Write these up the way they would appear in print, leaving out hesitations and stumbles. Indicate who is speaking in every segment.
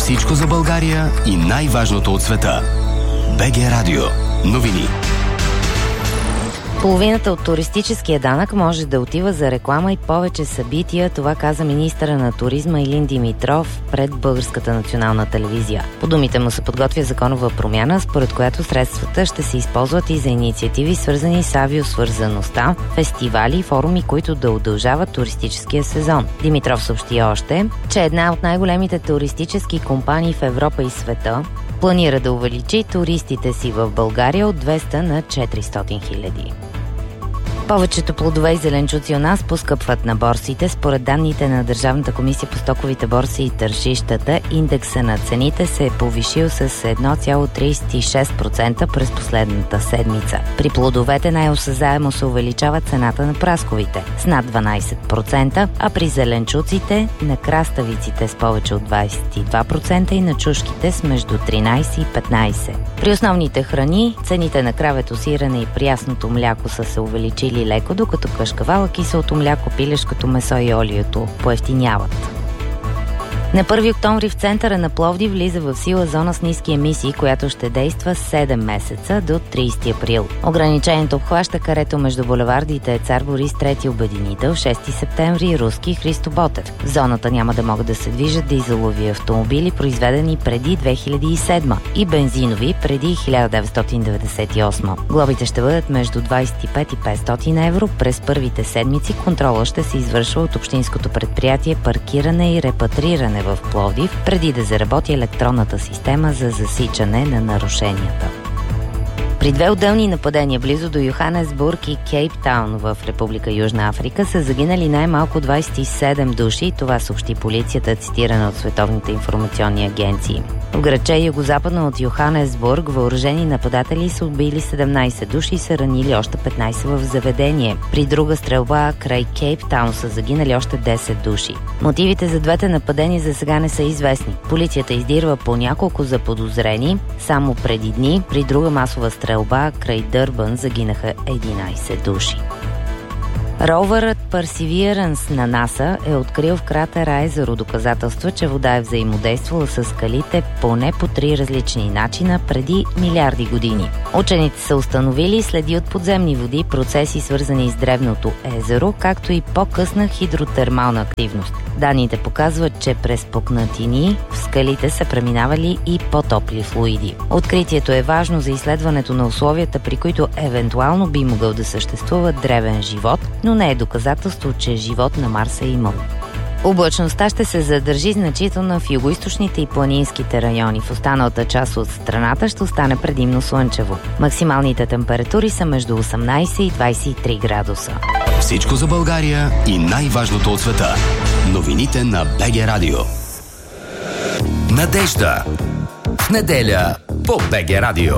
Speaker 1: Всичко за България и най-важното от света. БГ Радио. Новини.
Speaker 2: Половината от туристическия данък може да отива за реклама и повече събития, това каза министъра на туризма Илин Димитров пред Българската национална телевизия. По думите му се подготвя законова промяна, според която средствата ще се използват и за инициативи, свързани с авиосвързаността, фестивали и форуми, които да удължават туристическия сезон. Димитров съобщи още, че една от най-големите туристически компании в Европа и света планира да увеличи туристите си в България от 200 на 400 хиляди. Повечето плодове и зеленчуци у нас поскъпват на борсите. Според данните на Държавната комисия по стоковите борси и тържищата, индекса на цените се е повишил с 1,36% през последната седмица. При плодовете най-осезаемо се увеличава цената на прасковите с над 12%, а при зеленчуците на краставиците с повече от 22% и на чушките с между 13 и 15%. При основните храни цените на кравето сирене и прясното мляко са се увеличили леко, докато кашкавала, киселото мляко, пилешкото месо и олиото поевтиняват. На 1 октомври в центъра на Пловдив влиза в сила зона с ниски емисии, която ще действа 7 месеца до 30 април. Ограничението обхваща карето между булевардите Цар Борис III Обединител, 6 септември, Руски, Христо Ботев. В зоната няма да могат да се движат дизелови автомобили, произведени преди 2007 и бензинови преди 1998. Глобите ще бъдат между 25 и 500 евро. През първите седмици контрола ще се извършва от общинското предприятие Паркиране и репатриране в Пловдив, преди да заработи електронната система за засичане на нарушенията. При две отделни нападения близо до Йоханесбург и Кейптаун в Република Южна Африка са загинали най-малко 27 души, това съобщи полицията, цитирана от световните информационни агенции. В градче югозападно от Йоханесбург въоръжени нападатели са убили 17 души и са ранили още 15 в заведение. При друга стрелба край Кейптаун са загинали още 10 души. Мотивите за двете нападения за сега не са известни. Полицията издирва по няколко заподозрени. Само преди дни при друга масова стрелба край Дърбан загинаха 11 души. Ровърът Perseverance на НАСА е открил в кратера езеро доказателства, че вода е взаимодействала с скалите поне по 3 различни начина преди милиарди години. Учените са установили следи от подземни води, процеси свързани с древното езеро, както и по-късна хидротермална активност. Данните показват, че през пукнатини в скалите са преминавали и по-топли флуиди. Откритието е важно за изследването на условията, при които евентуално би могъл да съществува древен живот, но не е доказателство, че живот на Марс е имал. Облачността ще се задържи значително в югоизточните и планинските райони. В останалата част от страната ще остане предимно слънчево. Максималните температури са между 18 и 23 градуса.
Speaker 1: Всичко за България и най-важното от света. Новините на БГ Радио. Надежда. В неделя по БГ Радио.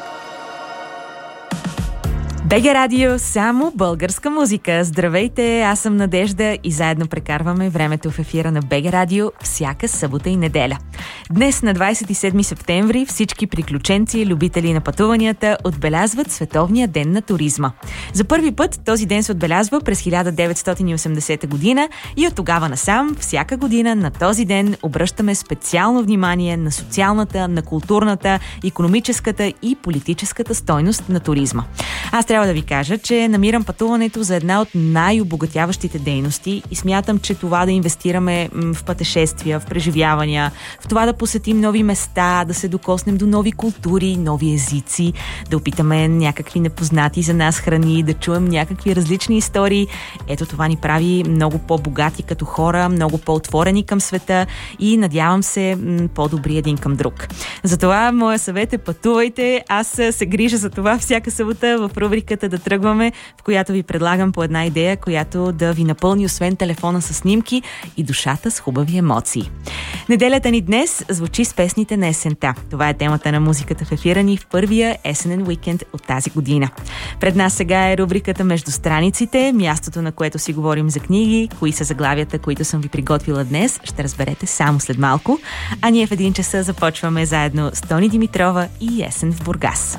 Speaker 3: БГ Радио, само българска музика. Здравейте, аз съм Надежда и заедно прекарваме времето в ефира на БГ Радио всяка събота и неделя. Днес на 27 септември всички приключенци и любители на пътуванията отбелязват Световния ден на туризма. За първи път този ден се отбелязва през 1980 година и от тогава насам всяка година на този ден обръщаме специално внимание на социалната, на културната, икономическата и политическата стойност на туризма. Аз трябва да ви кажа, че намирам пътуването за една от най-обогатяващите дейности и смятам, че това да инвестираме в пътешествия, в преживявания, в това да посетим нови места, да се докоснем до нови култури, нови езици, да опитаме някакви непознати за нас храни, да чуем някакви различни истории. Ето това ни прави много по-богати като хора, много по-отворени към света и надявам се по-добри един към друг. Затова моя съвет е пътувайте. Аз се грижа за това всяка събота в рубриката Да тръгваме, в която ви предлагам по една идея, която да ви напълни освен телефона с снимки и душата с хубави емоции. Неделята ни днес звучи с песните на есента. Това е темата на музиката в ефира ни в първия есенен уикенд от тази година. Пред нас сега е рубриката Между страниците, мястото, на което си говорим за книги, кои са заглавията, които съм ви приготвила днес, ще разберете само след малко. А ние в 1 часа започваме заедно с Тони Димитрова и Есен в Бургас.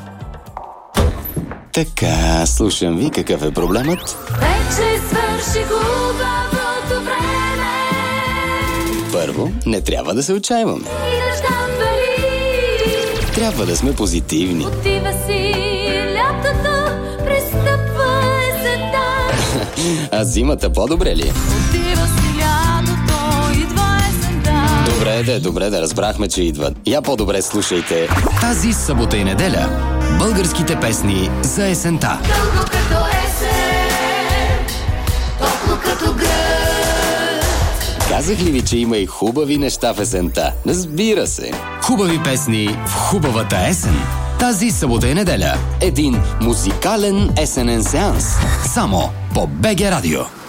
Speaker 1: Така, слушам ви, какъв е проблемът?
Speaker 4: Вече свърши хубавото време.
Speaker 1: Първо, не трябва да се отчаиваме.
Speaker 4: И дъжда
Speaker 1: Трябва да сме позитивни.
Speaker 4: Отива си лятото, пристъпва есента.
Speaker 1: А зимата по-добре ли?
Speaker 4: Отива си лятото, идва есента.
Speaker 1: Добре, разбрахме, че идва. Я по-добре слушайте тази събота и неделя българските песни за есента.
Speaker 4: Дълго като есен, топло като град.
Speaker 1: Казах ли ви, че има и хубави неща в есента? Разбира се. Хубави песни в хубавата есен. Тази събота и неделя един музикален есенен сеанс. Само по БГ Радио.